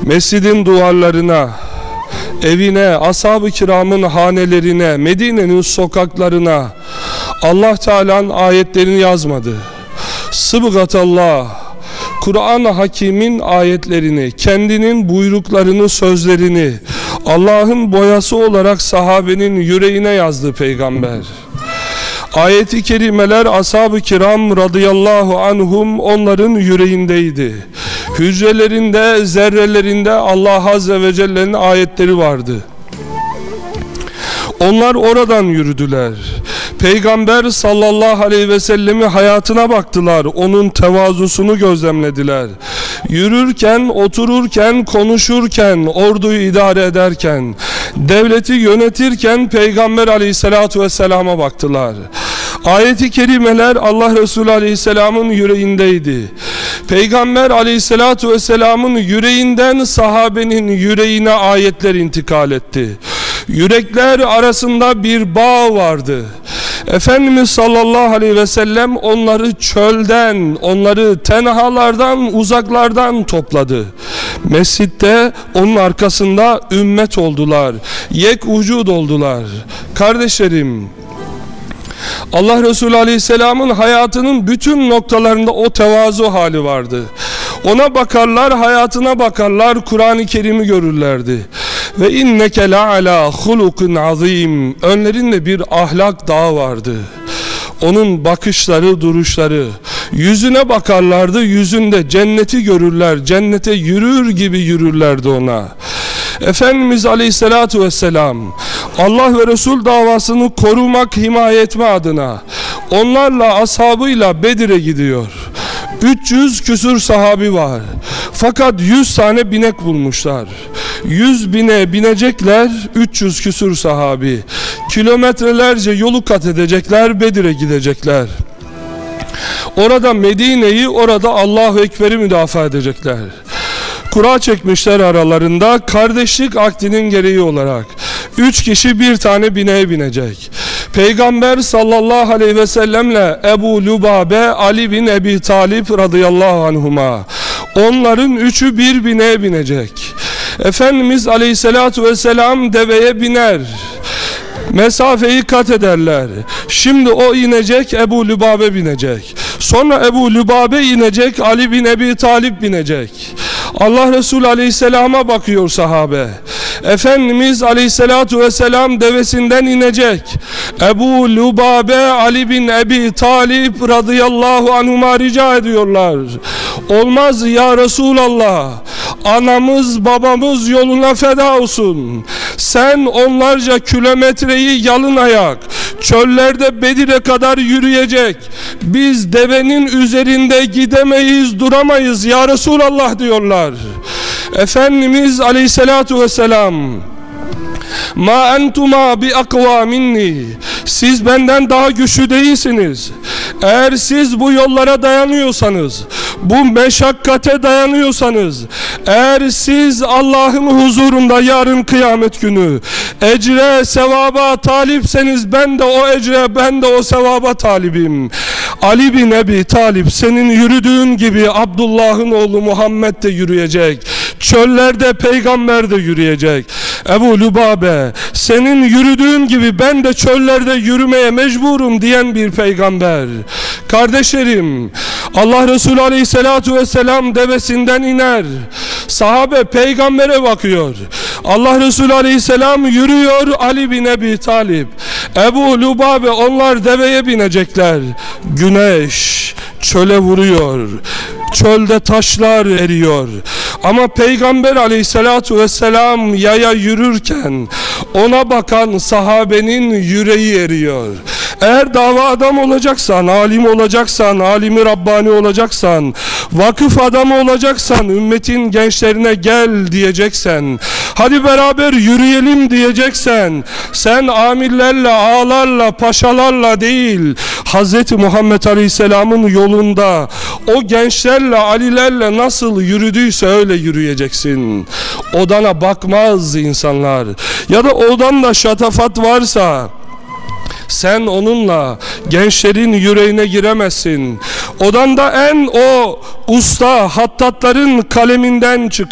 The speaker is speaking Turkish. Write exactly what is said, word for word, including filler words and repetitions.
mescidin duvarlarına, evine, ashab-ı kiramın hanelerine, Medine'nin sokaklarına Allah Teala'nın ayetlerini yazmadı. Sıbgatallah, Kur'an-ı Hakim'in ayetlerini, kendinin buyruklarını, sözlerini Allah'ın boyası olarak sahabenin yüreğine yazdı Peygamber. Ayet-i kerimeler ashab-ı kiram radıyallahu anhum onların yüreğindeydi. Hücrelerinde, zerrelerinde Allah Azze ve Celle'nin ayetleri vardı. Onlar oradan yürüdüler. Peygamber sallallahu aleyhi ve sellemi hayatına baktılar. Onun tevazusunu gözlemlediler. Yürürken, otururken, konuşurken, orduyu idare ederken, devleti yönetirken Peygamber aleyhissalatu vesselama baktılar. Ayet-i kerimeler Allah Resulü aleyhisselamın yüreğindeydi. Peygamber aleyhissalatu vesselamın yüreğinden sahabenin yüreğine ayetler intikal etti. Yürekler arasında bir bağ vardı. Efendimiz sallallahu aleyhi ve sellem onları çölden, onları tenhalardan, uzaklardan topladı. Mescitte onun arkasında ümmet oldular. Yek vücud oldular. Kardeşlerim, Allah Resulü Aleyhisselam'ın hayatının bütün noktalarında o tevazu hali vardı. Ona bakarlar, hayatına bakarlar, Kur'an-ı Kerim'i görürlerdi. Ve inneke la ala hulukun azim. Önlerinde bir ahlak dağı vardı. Onun bakışları, duruşları, yüzüne bakarlardı, yüzünde cenneti görürler, cennete yürür gibi yürürlerdi ona. Efendimiz Aleyhisselatü Vesselam Allah ve Resul davasını korumak, himaye etme adına onlarla, ashabıyla Bedir'e gidiyor. üç yüz küsur sahabi var. Fakat yüz tane binek bulmuşlar. yüz bine binecekler, üç yüz küsur sahabi. Kilometrelerce yolu kat edecekler, Bedir'e gidecekler. Orada Medine'yi, orada Allahu Ekber'i müdafaa edecekler. Kura çekmişler aralarında, kardeşlik akdinin gereği olarak. Üç kişi bir tane bineğe binecek. Peygamber sallallahu aleyhi ve sellemle Ebu Lübabe, Ali bin Ebi Talib radıyallahu anhuma. Onların üçü bir bineğe binecek. Efendimiz aleyhissalatu vesselam deveye biner. Mesafeyi kat ederler. Şimdi o inecek, Ebu Lübabe binecek. Sonra Ebu Lübabe inecek, Ali bin Ebi Talib binecek. Allah Resulü aleyhisselama bakıyor sahabe. Efendimiz aleyhissalatu vesselam devesinden inecek. Ebu Lübabe, Ali bin Ebi Talib radıyallahu anhuma rica ediyorlar. Olmaz ya Resulallah. Anamız babamız yoluna feda olsun. Sen onlarca kilometreyi yalın ayak çöllerde Bedir'e kadar yürüyecek. Biz devenin üzerinde gidemeyiz, duramayız ya Resulallah diyorlar. Efendimiz aleyhissalatu vesselam ma entuma bi akva minni, siz benden daha güçlü değilsiniz. Eğer siz bu yollara dayanıyorsanız, bu meşakkate dayanıyorsanız, eğer siz Allah'ın huzurunda yarın kıyamet günü ecre, sevaba talipseniz, ben de o ecre, ben de o sevaba talibim. Ali bin Ebi Talib senin yürüdüğün gibi Abdullah'ın oğlu Muhammed de yürüyecek. Çöllerde peygamber de yürüyecek. Ebu Lübabe senin yürüdüğün gibi ben de çöllerde yürümeye mecburum diyen bir peygamber. Kardeşlerim, Allah Resulü aleyhissalatu vesselam devesinden iner. Sahabe peygambere bakıyor. Allah Resulü aleyhisselam yürüyor, Ali bin Ebi Talib, Ebu Lübabe, onlar deveye binecekler. Güneş çöle vuruyor. Çölde taşlar eriyor. Ama Peygamber aleyhissalatu vesselam yaya yürürken ona bakan sahabenin yüreği eriyor. Eğer dava adam olacaksan, alim olacaksan, alimi Rabbani olacaksan, vakıf adamı olacaksan, ümmetin gençlerine gel diyeceksen, hadi beraber yürüyelim diyeceksen, sen amirlerle, ağalarla, paşalarla değil, Hazreti Muhammed Aleyhisselam'ın yolunda o gençlerle, alilerle nasıl yürüdüyse öyle yürüyeceksin. Odana bakmaz insanlar. Ya da odanda şatafat varsa sen onunla gençlerin yüreğine giremezsin. Odanda en o usta hattatların kaleminden çık.